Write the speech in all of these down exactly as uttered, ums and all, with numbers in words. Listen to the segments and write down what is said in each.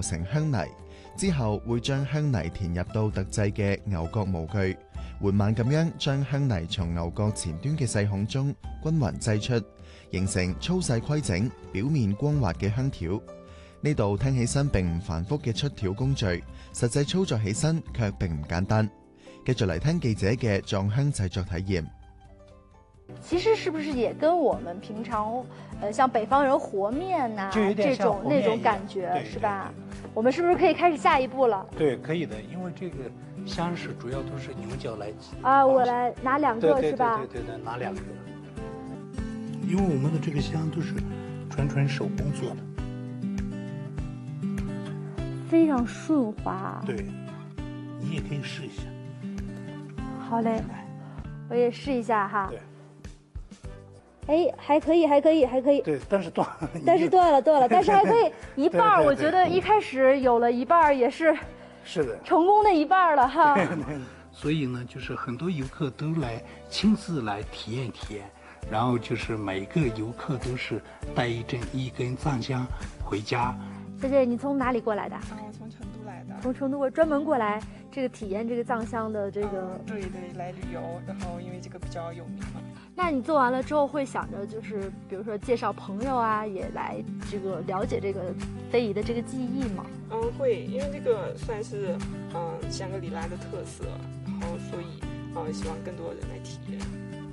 成香泥，之後會將香泥填入到特製嘅牛角模具，緩慢咁樣將香泥從牛角前端嘅細孔中均勻擠出，形成粗細規整、表面光滑嘅香條。呢度聽起身並唔繁複嘅出條工序，實際操作起身卻並唔簡單。繼續嚟聽記者嘅撞香製作體驗。 其實是不是也跟我們平常，呃，像北方人和麵呐、啊，這種那種感覺，是吧？我們是不是可以開始下一步了？ 對，可以的，因為這個香是主要都是牛角來啊，我來拿兩個，是吧？ 對對對對，拿兩個。因為我們的這個香都是純純手工做的， 非常順滑。 對，你也可以試一下。 好嘞，我也試一下哈。 對。 哎，還可以，還可以，還可以。 對，但是斷， 但是斷了，斷了，但是還可以一半。我覺得一開始有了一半也是， 是的， 成功的一半了哈。 對對。所以呢，就是很多遊客都來親自來體驗體驗，然後就是每個遊客都是帶一針一根藏香回家。 姐姐，你從哪裡過來的？ 我從成都來的。 從成都過專門過來這個體驗這個藏香的這個。 嗯、對對，來旅遊，然後因為這個比較有名嘛。 那你做完了之後會想着，就是比如說介紹朋友啊，也來這個了解這個非遺的這個技藝嗎？ 嗯，會，因為這個算是嗯香格里拉的特色，然後所以嗯希望更多人來體驗。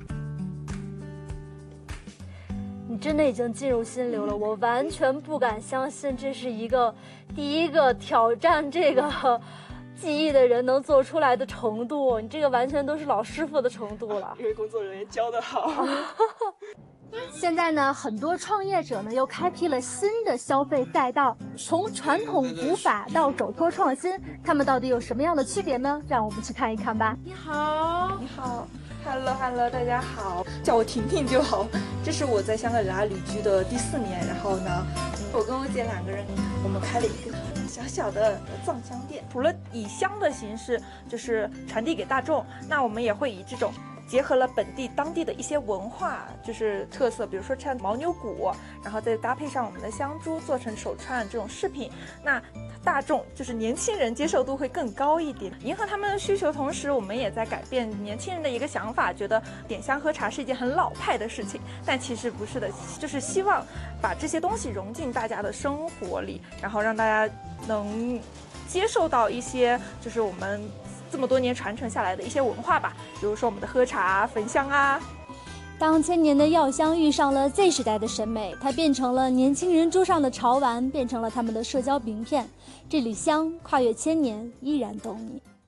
你真的已經進入心流了，我完全不敢相信這是一個第一個挑戰這個技藝的人能做出來的程度，你這個完全都是老師傅的程度了。 因為工作人員教得好。 現在呢，很多創業者呢又開闢了新的消費賽道，從傳統古法到手托創新，他們到底有什麼樣的區別呢？讓我們去看一看吧。 你好，你好 ，Hello Hello， 大家好，叫我婷婷就好。這是我在香格里拉旅居的第四年，然後呢，我跟我姐兩個人，我們開了一個小小的藏香店。除了以香的形式就是傳遞給大眾，那我們也會以這種結合了本地當地的一些文化就是特色，比如說唱牦牛鼓，然後再搭配上我們的香珠做成手串這種飾品，那大眾就是年輕人接受度會更高一點，迎合他們的需求。同時我們也在改變年輕人的一個想法，覺得點香喝茶是一件很老派的事情，但其實不是的，就是希望把這些東西融進大家的生活裡，然後讓大家能接受到一些就是我們這麼多年傳承下來的一些文化吧，比如說我們的喝茶啊、焚香啊。 當千年的藥香遇上了 Z 時代的審美，它變成了年輕人桌上的潮玩，變成了他們的社交名片。這縷香跨越千年，依然懂你。